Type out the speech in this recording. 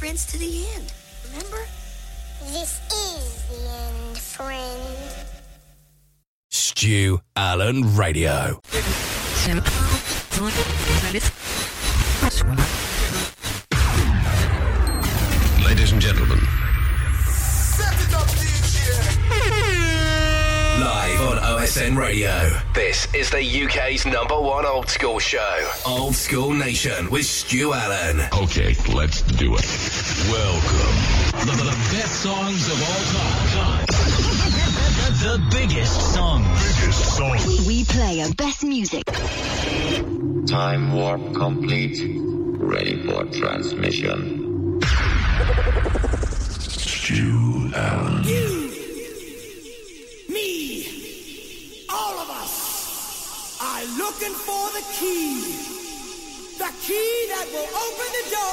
friends to the end. Remember? This is the end, friend. Stu Allen Radio. Ladies and gentlemen. Set it up, DJ. Live on OSN Radio. This is the UK's #1 old school show. Old School Nation with Stu Allen. Okay, let's do it. Welcome. The best songs of all time. The biggest songs. We play our best music. Time warp complete. Ready for transmission. Stu Allen. You, me, all of us are looking for the key. The key that will open the door